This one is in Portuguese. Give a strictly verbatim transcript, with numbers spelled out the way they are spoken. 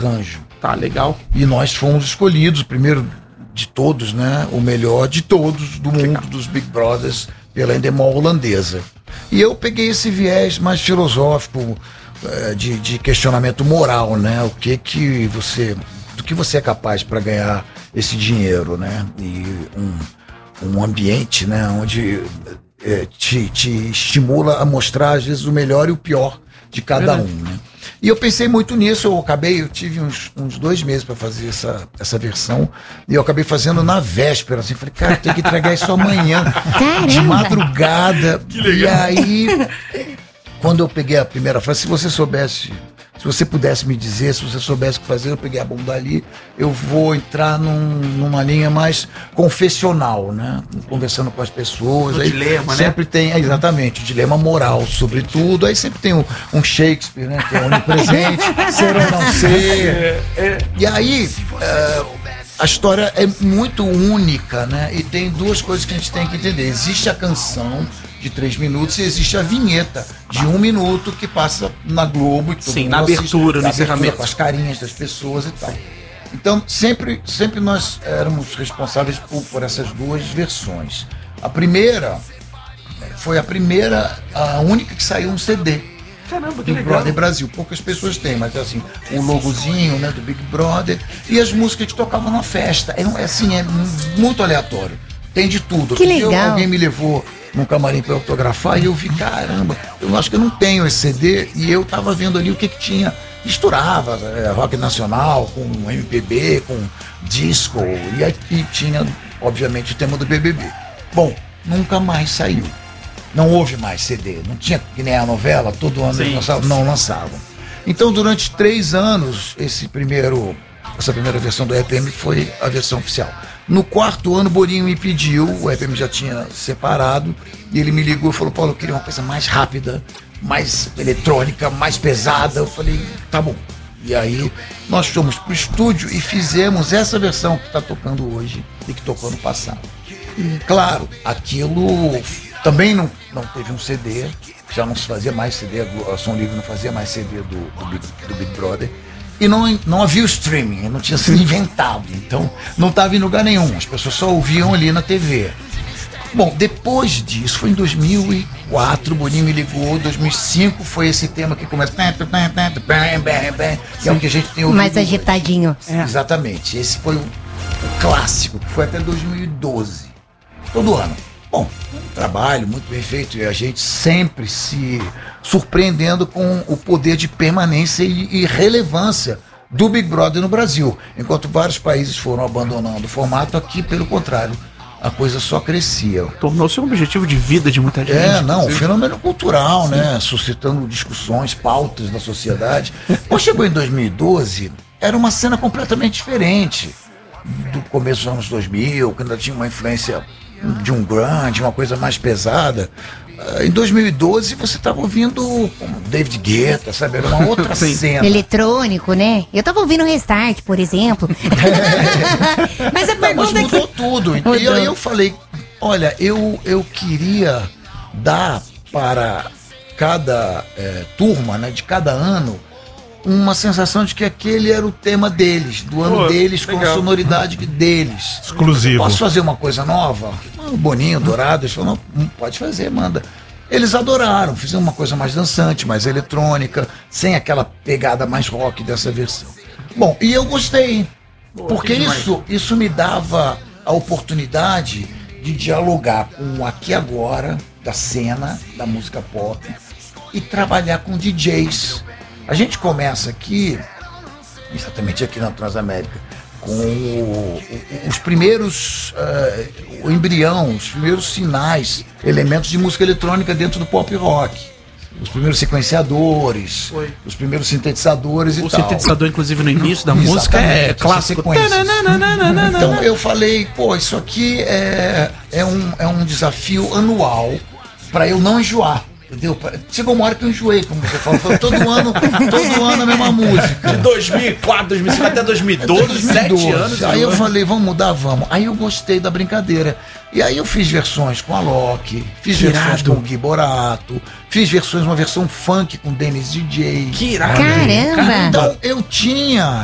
arranjo. Tá, legal. E nós fomos escolhidos, o primeiro de todos, né? O melhor de todos do mundo, legal, dos Big Brothers, pela Endemol holandesa. E eu peguei esse viés mais filosófico, de, de questionamento moral, né? O que que você, do que você é capaz para ganhar esse dinheiro, né? E um, um ambiente, né? Onde é, te, te estimula a mostrar às vezes o melhor e o pior de cada um, né? E eu pensei muito nisso, eu acabei, eu tive uns, uns dois meses para fazer essa, essa versão, e eu acabei fazendo na véspera, assim, falei, cara, tem que entregar isso amanhã, Caramba, de madrugada. Que legal. E aí, quando eu peguei a primeira frase, se você soubesse, se você pudesse me dizer, se você soubesse o que fazer, eu peguei a bunda ali, eu vou entrar num, numa linha mais confessional, né? Conversando com as pessoas. O aí dilema, sempre né? tem, é, exatamente, o dilema moral, sobretudo. Aí sempre tem um, um Shakespeare, né? Que é onipresente, ser ou não ser. É, é. E aí, é, a história é muito única, né? E tem duas coisas que a gente tem que entender. Existe a canção de três minutos e existe a vinheta de um minuto que passa na Globo. E todo Sim, mundo na assiste, abertura, no na encerramento. com as carinhas das pessoas e tal. Então, sempre, sempre nós éramos responsáveis por, por essas duas versões. A primeira foi a primeira, a única que saiu um C D. Caramba, que Big legal. Brother Brasil. Poucas pessoas têm, mas assim, o logozinho, né, do Big Brother e as músicas que tocavam na festa. É, é assim, é muito aleatório. Tem de tudo. Que Outro dia, legal. alguém me levou num camarim para autografar e eu vi, caramba, eu acho que eu não tenho esse C D, e eu tava vendo ali o que que tinha. Misturava é, rock nacional com M P B, com disco, e aqui tinha, obviamente, o tema do B B B. Bom, nunca mais saiu. Não houve mais C D, não tinha, que nem a novela, todo ano eles lançavam, não lançavam. Então, durante três anos, esse primeiro, essa primeira versão do E P M foi a versão oficial. No quarto ano, Boninho me pediu, o E P M já tinha separado, e ele me ligou e falou, Paulo, eu queria uma coisa mais rápida, mais eletrônica, mais pesada. Eu falei, tá bom. E aí, nós fomos pro estúdio e fizemos essa versão que está tocando hoje e que tocou no passado. E, claro, aquilo também não, não teve um C D, já não se fazia mais C D, a Som Livre não fazia mais C D do, do, Big, do Big Brother. E não, não havia o streaming, não tinha sido inventado, então não estava em lugar nenhum, as pessoas só ouviam ali na T V. Bom, depois disso, foi em dois mil e quatro, o Boninho me ligou, dois mil e cinco foi esse tema que começa, que é o que a gente tem ouvido mais agitadinho. hoje. Exatamente, esse foi o, o clássico, que foi até dois mil e doze, todo ano. Bom, um trabalho muito bem feito e a gente sempre se surpreendendo com o poder de permanência e, e relevância do Big Brother no Brasil. Enquanto vários países foram abandonando o formato, aqui, pelo contrário, a coisa só crescia. Tornou-se um objetivo de vida de muita gente. É, não, um inclusive. fenômeno cultural, né? Suscitando discussões, pautas da sociedade. Quando chegou em dois mil e doze, era uma cena completamente diferente do começo dos anos dois mil, quando ainda tinha uma influência de um grunge, uma coisa mais pesada. Em dois mil e doze você estava ouvindo David Guetta, sabe? Era uma outra cena. Eletrônico, né? Eu tava ouvindo Restart, por exemplo. É. Mas a Não, pergunta mas mudou é que... tudo. Mudou. E aí eu falei, olha, eu, eu queria dar para cada é, turma, né, de cada ano, uma sensação de que aquele era o tema deles, do ano Pô, deles, com a legal. sonoridade deles. Exclusivo. Posso fazer uma coisa nova? O Boninho, Dourado, eles falaram, não, pode fazer, manda. Eles adoraram, fizeram uma coisa mais dançante, mais eletrônica, sem aquela pegada mais rock dessa versão. Bom, e eu gostei, Pô, porque que demais. isso, isso me dava a oportunidade de dialogar com o aqui e agora da cena, da música pop, e trabalhar com D Js. A gente começa aqui, exatamente aqui na Transamérica, com o, o, os primeiros, uh, o embrião, os primeiros sinais, elementos de música eletrônica dentro do pop rock. Os primeiros sequenciadores, Foi. os primeiros sintetizadores e O tal. sintetizador, inclusive, no início da música é Exatamente, clássico. sequências. Então eu falei, pô, isso aqui é, é, um, é um desafio anual para eu não enjoar. Entendeu? Chegou uma hora que eu enjoei, como você falou. Foi todo ano, todo ano a mesma música. De dois mil e quatro, dois mil e cinco até dois mil e doze, sete anos. Aí eu falei, vamos mudar, vamos. Aí eu gostei da brincadeira. E aí eu fiz versões com a Loki, fiz Que versões irado. com o Gui Borato, fiz versões, uma versão funk com Dennis D J. Que irado. Caramba! Então eu tinha